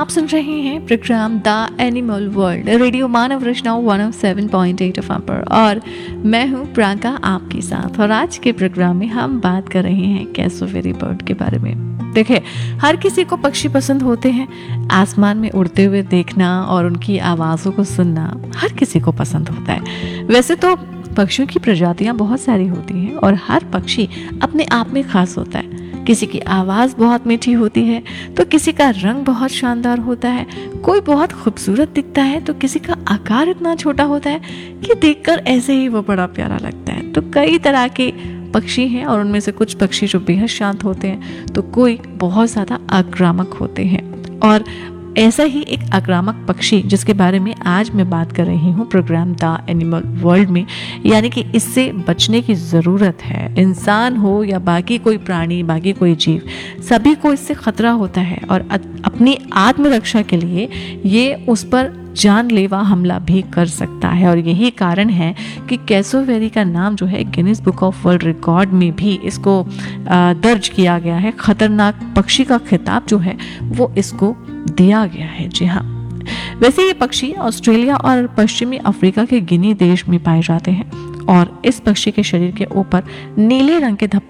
आप सुन रहे हैं programme the animal world, radio Manav Rachna 107.8 FM पर, और मैं हूं प्रांका आपके साथ। और आज के प्रोग्राम में हम बात कर रहे हैं कैसोवेरी बर्ड के बारे में। देखिए, हर किसी को पक्षी पसंद होते हैं। आसमान में उड़ते हुए देखना और उनकी आवाज़ों को सुनना हर किसी को पसंद होता है। वैसे तो पक्षियों की प्रजातियां बहुत सारी होती हैं और हर पक्षी अपने आप में खास होता है। किसी की आवाज़ बहुत मीठी होती है तो किसी का रंग बहुत शानदार होता है, कोई बहुत खूबसूरत दिखता है तो किसी का आकार इतना छोटा होता है कि देखकर ऐसे ही वो बड़ा प्यारा लगता है। तो कई तरह के पक्षी हैं और उनमें से कुछ पक्षी जो बेहद शांत होते हैं तो कोई बहुत ज़्यादा आक्रामक होते हैं। और ऐसा ही एक आक्रामक पक्षी जिसके बारे में आज मैं बात कर रही हूँ प्रोग्राम द एनिमल वर्ल्ड में, यानी कि इससे बचने की ज़रूरत है। इंसान हो या बाकी कोई प्राणी, बाकी कोई जीव, सभी को इससे खतरा होता है और अपनी आत्मरक्षा के लिए ये उस पर जानलेवा हमला भी कर सकता है। और यही कारण है कि कैसोवेरी का नाम जो है Guinness book of world record में भी इसको दर्ज किया गया है। खतरनाक पक्षी का खिताब जो है वो इसको दिया गया है। जी हाँ, वैसे ये पक्षी ऑस्ट्रेलिया और पश्चिमी अफ्रीका के गिनी देश में पाए जाते हैं और इस पक्षी के शरीर के ऊपर नीले रंग के धब्बे